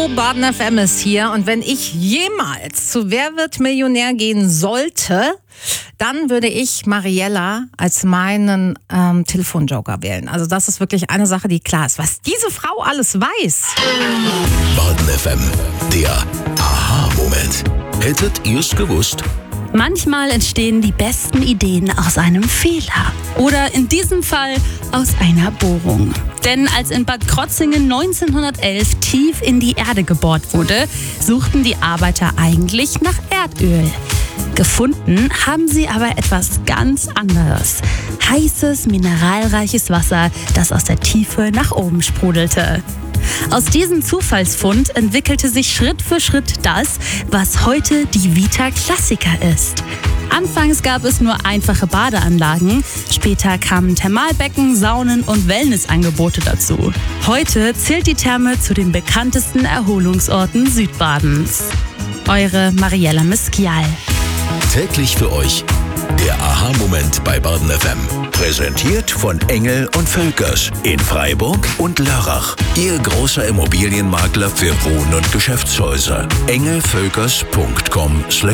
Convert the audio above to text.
Hallo, Baden FM ist hier und wenn ich jemals zu Wer wird Millionär gehen sollte, dann würde ich Mariella als meinen Telefonjoker wählen. Also das ist wirklich eine Sache, die klar ist. Was diese Frau alles weiß. Baden FM, der Aha-Moment. Hättet ihr's gewusst? Manchmal entstehen die besten Ideen aus einem Fehler. Oder in diesem Fall aus einer Bohrung. Denn als in Bad Krozingen 1911 tief in die Erde gebohrt wurde, suchten die Arbeiter eigentlich nach Erdöl. Gefunden haben sie aber etwas ganz anderes. Heißes, mineralreiches Wasser, das aus der Tiefe nach oben sprudelte. Aus diesem Zufallsfund entwickelte sich Schritt für Schritt das, was heute die Vita Classica ist. Anfangs gab es nur einfache Badeanlagen, später kamen Thermalbecken, Saunen und Wellnessangebote dazu. Heute zählt die Therme zu den bekanntesten Erholungsorten Südbadens. Eure Mariella Miskial. Täglich für euch. Der Aha-Moment bei Baden FM. Präsentiert von Engel & Völkers in Freiburg und Lörrach. Ihr großer Immobilienmakler für Wohn- und Geschäftshäuser. engelvölkers.com/.